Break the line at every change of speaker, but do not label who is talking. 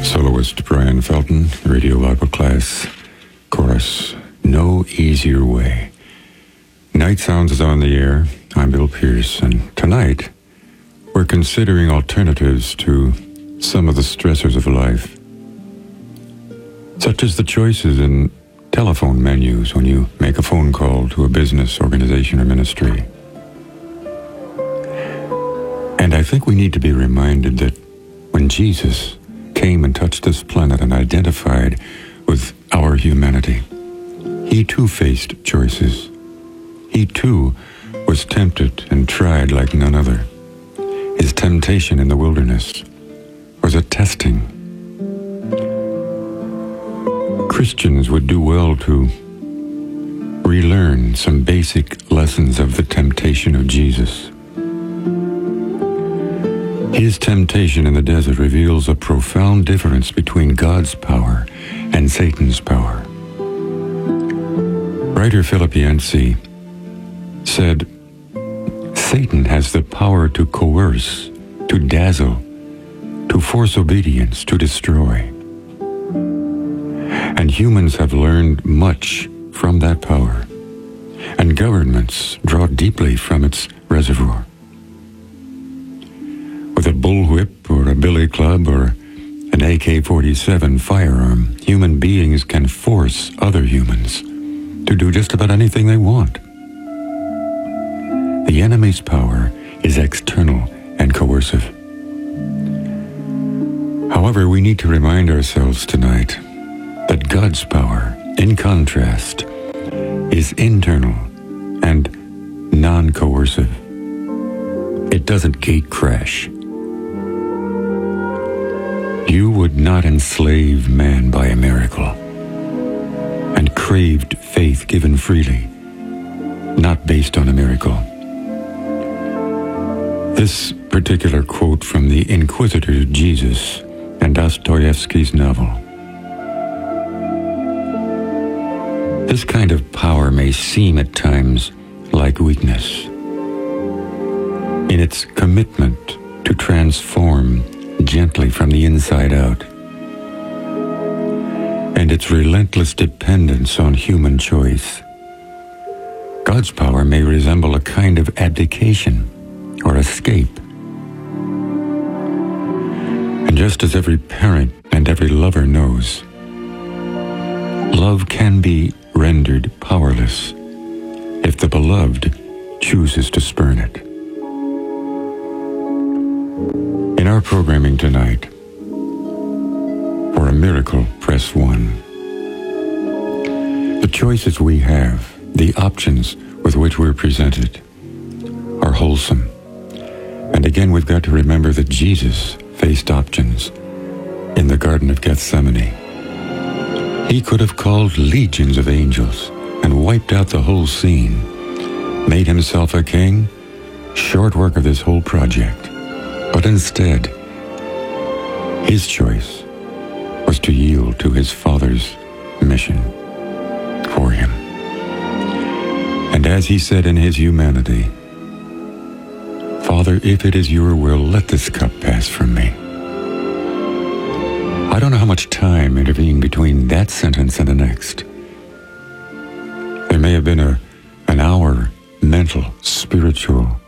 Soloist Brian Felton, Radio Bible Class, Chorus, No Easier Way. Night Sounds is on the air. I'm Bill Pierce, and tonight we're considering alternatives to some of the stressors of life, such as the choices in telephone menus when you make a phone call to a business, organization, or ministry. And I think we need to be reminded that when Jesus came and touched this planet and identified with our humanity, he too faced choices. He too was tempted and tried like none other. His temptation in the wilderness was a testing. Christians would do well to relearn some basic lessons of the temptation of Jesus. His temptation in the desert reveals a profound difference between God's power and Satan's power. Writer Philip Yancey said, Satan has the power to coerce, to dazzle, to force obedience, to destroy. And humans have learned much from that power, and governments draw deeply from its reservoir. With a bullwhip or a billy club or an AK-47 firearm, human beings can force other humans to do just about anything they want. The enemy's power is external and coercive. However, we need to remind ourselves tonight that God's power, in contrast, is internal and non-coercive. It doesn't gate crash. You would not enslave man by a miracle, and craved faith given freely, not based on a miracle. This particular quote from the Inquisitor Jesus and Dostoevsky's novel. This kind of power may seem at times like weakness. In its commitment to transform gently from the inside out, and its relentless dependence on human choice, God's power may resemble a kind of abdication or escape. And just as every parent and every lover knows, love can be rendered powerless if the beloved chooses to spurn it. In our programming tonight, for a miracle, press 1. The choices we have, the options with which we're presented, are wholesome. And again, we've got to remember that Jesus faced options in the Garden of Gethsemane. He could have called legions of angels and wiped out the whole scene, made himself a king, short work of this whole project. But instead, his choice was to yield to his Father's mission for him. And as he said in his humanity, Father, if it is your will, let this cup pass from me. I don't know how much time intervened between that sentence and the next. There may have been an hour mental, spiritual